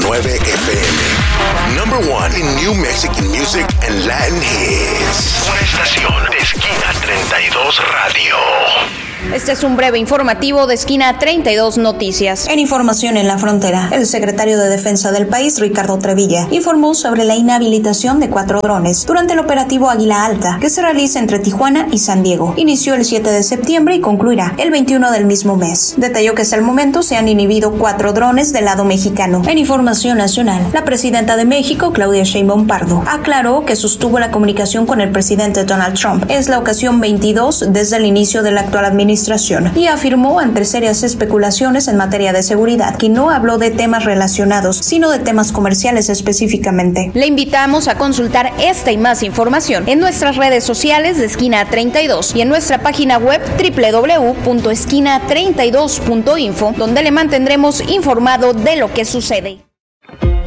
FM. Number one in New Mexican music and Latin hits. Una estación de Esquina 32 Radio. Este es un breve informativo de Esquina 32 Noticias. En información en la frontera, el secretario de Defensa del país, Ricardo Trevilla, informó sobre la inhabilitación de 4 drones durante el operativo Águila Alta, que se realiza entre Tijuana y San Diego. Inició el 7 de septiembre y concluirá el 21 del mismo mes. Detalló que hasta el momento se han inhibido 4 drones del lado mexicano. En información nacional, la presidenta de México, Claudia Sheinbaum Pardo, aclaró que sostuvo la comunicación con el presidente Donald Trump. Es la ocasión 22 desde el inicio de la actual administración y afirmó ante serias especulaciones en materia de seguridad que no habló de temas relacionados, sino de temas comerciales específicamente. Le invitamos a consultar esta y más información en nuestras redes sociales de Esquina 32 y en nuestra página web www.esquina32.info, donde le mantendremos informado de lo que sucede.